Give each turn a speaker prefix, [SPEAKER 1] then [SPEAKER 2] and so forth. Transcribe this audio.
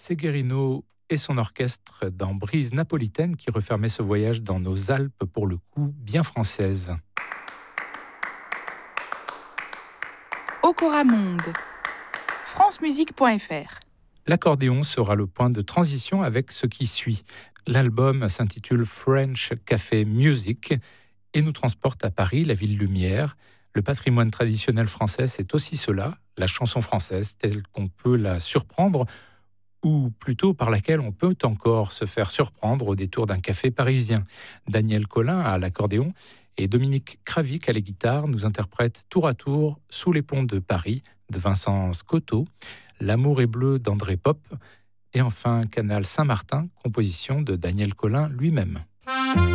[SPEAKER 1] Severino et son orchestre dans Brise napolitaine qui refermait ce voyage dans nos Alpes pour le coup bien française.
[SPEAKER 2] Okora Monde, francemusique.fr.
[SPEAKER 1] L'accordéon sera le point de transition avec ce qui suit. L'album s'intitule French Café Music et nous transporte à Paris, la ville lumière. Le patrimoine traditionnel français, c'est aussi cela, la chanson française telle qu'on peut la surprendre, ou plutôt par laquelle on peut encore se faire surprendre au détour d'un café parisien. Daniel Colin à l'accordéon et Dominique Kravic à la guitare nous interprètent tour à tour Sous les ponts de Paris de Vincent Scotto, L'amour est bleu d'André Pop et enfin Canal Saint-Martin, composition de Daniel Colin lui-même.